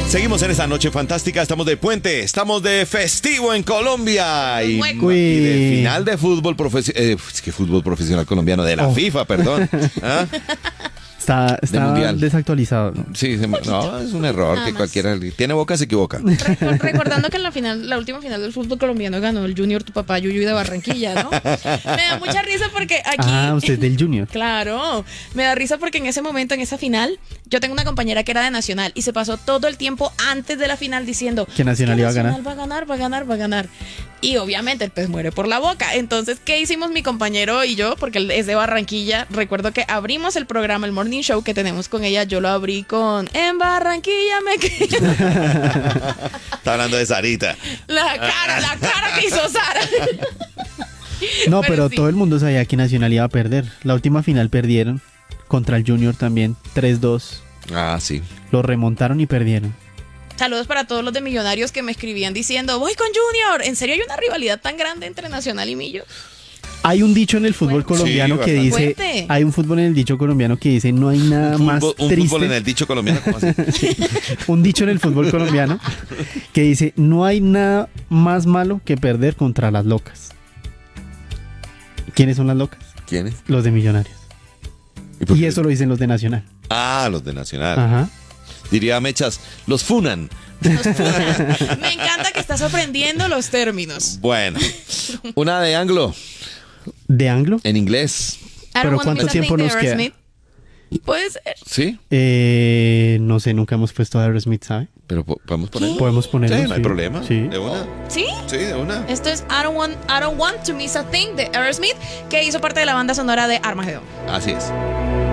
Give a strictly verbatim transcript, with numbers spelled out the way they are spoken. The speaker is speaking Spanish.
Seguimos en esta noche fantástica, estamos de puente, estamos de festivo en Colombia y, Uy. y de final de fútbol profesional, eh, es que fútbol profesional colombiano, de la Oh. FIFA, perdón. ¿Ah? Está, está mundial. desactualizado, ¿no? Sí, se me- no, es un error Nada que más. cualquiera tiene boca se equivoca. Recor- Recordando que en la final, la última final del fútbol colombiano ganó el Junior, tu papá Yuyu de Barranquilla, ¿no? Me da mucha risa porque aquí. Ah, usted es del Junior. Claro, me da risa porque en ese momento, en esa final, yo tengo una compañera que era de Nacional y se pasó todo el tiempo antes de la final diciendo Que Nacional iba a ganar. Nacional va a ganar, va a ganar, va a ganar. Y obviamente el pez muere por la boca. Entonces, ¿qué hicimos mi compañero y yo? Porque él es de Barranquilla. Recuerdo que abrimos el programa, el Morning Show que tenemos con ella. Yo lo abrí con En Barranquilla me quedo. Está hablando de Sarita. La cara, la cara que hizo Sara. No, Pero pero sí. todo el mundo sabía que Nacional iba a perder. La última final perdieron contra el Junior también, tres dos. Ah, sí. Lo remontaron y perdieron. Saludos para todos los de Millonarios que me escribían diciendo, voy con Junior. ¿En serio hay una rivalidad tan grande entre Nacional y Millo? Hay un dicho en el fútbol Fuerte. colombiano Sí, que bastante. dice, Fuerte. hay un fútbol en el dicho colombiano que dice, no hay nada Un más fútbol, un triste. fútbol en el dicho colombiano, ¿cómo así? Un dicho en el fútbol colombiano que dice, no hay nada más malo que perder contra las locas. ¿Quiénes son las locas? ¿Quiénes? Los de Millonarios. por Y qué? eso lo dicen los de Nacional. Ah, los de Nacional. Ajá. Diría Mechas, los funan. Nos funan. Me encanta que estás aprendiendo los términos. Bueno, una de anglo ¿De Anglo? en inglés. I don't Pero want ¿cuánto me to tiempo think de nos queda? Aerosmith. Puede ser. Sí, Eh, no sé, nunca hemos puesto a Aerosmith, ¿sabe? pero po- podemos poner. Podemos ponerlo. Sí, no hay problema. Sí. De una. ¿Sí? Sí, de una. Esto es I don't want, I don't want to miss a thing de Aerosmith, que hizo parte de la banda sonora de Armageddon. Así es.